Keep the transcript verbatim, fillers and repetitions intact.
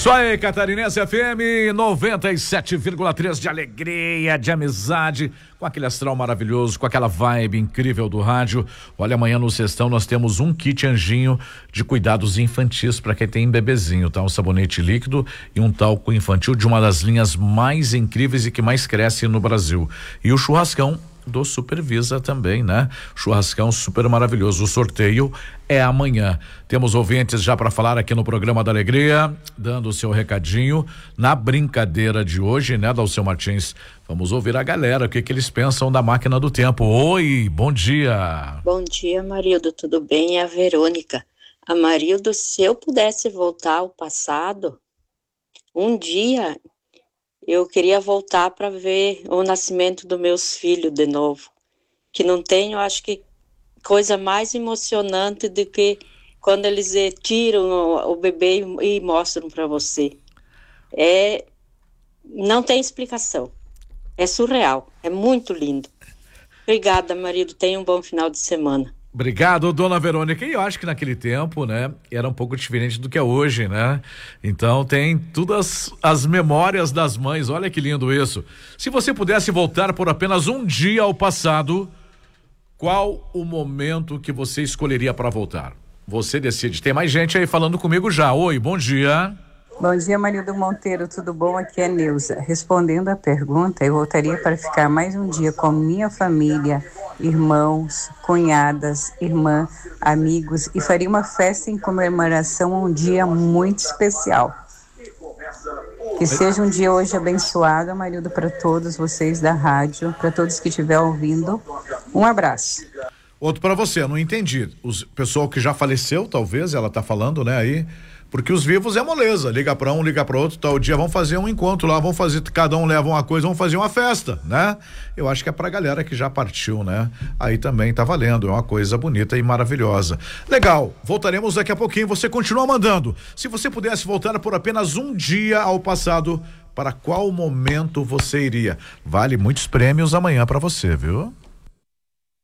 Isso aí, Catarinense F M noventa e sete vírgula três de alegria, de amizade, com aquele astral maravilhoso, com aquela vibe incrível do rádio. Olha, amanhã no Sextão nós temos um kit Anjinho de cuidados infantis para quem tem bebezinho, tá? Um sabonete líquido e um talco infantil de uma das linhas mais incríveis e que mais cresce no Brasil. E o churrascão do Supervisa também, né? Churrascão super maravilhoso. O sorteio é amanhã. Temos ouvintes já para falar aqui no programa da Alegria, dando o seu recadinho na brincadeira de hoje, né, Dalceu Martins? Vamos ouvir a galera, o que que eles pensam da máquina do tempo. Oi, bom dia. Bom dia, Marildo, tudo bem? É a Verônica. A Marildo, se eu pudesse voltar ao passado, um dia eu queria voltar para ver o nascimento dos meus filhos de novo, que não tem, eu acho que coisa mais emocionante do que quando eles eh, tiram o, o bebê e, e mostram para você. É, não tem explicação. É surreal, é muito lindo. Obrigada, marido, tenha um bom final de semana. Obrigado, dona Verônica. E eu acho que naquele tempo, né, era um pouco diferente do que é hoje, né? Então tem todas as memórias das mães. Olha que lindo isso. Se você pudesse voltar por apenas um dia ao passado, qual o momento que você escolheria para voltar? Você decide. Tem mais gente aí falando comigo já. Oi, bom dia. Bom dia, Marildo Monteiro, tudo bom? Aqui é Neuza. Respondendo à pergunta, eu voltaria para ficar mais um dia com minha família, irmãos, cunhadas, irmã, amigos e faria uma festa em comemoração a um dia muito especial. Que seja um dia hoje abençoado, Marildo, para todos vocês da rádio, para todos que estiver ouvindo. Um abraço. Outro para você, não entendi. O pessoal que já faleceu, talvez, ela tá falando, né, aí... Porque os vivos é moleza, liga para um, liga para outro, tal dia vamos fazer um encontro lá, vamos fazer, cada um leva uma coisa, vamos fazer uma festa, né? Eu acho que é pra galera que já partiu, né? Aí também tá valendo, é uma coisa bonita e maravilhosa. Legal, voltaremos daqui a pouquinho, você continua mandando. Se você pudesse voltar por apenas um dia ao passado, para qual momento você iria? Vale muitos prêmios amanhã para você, viu?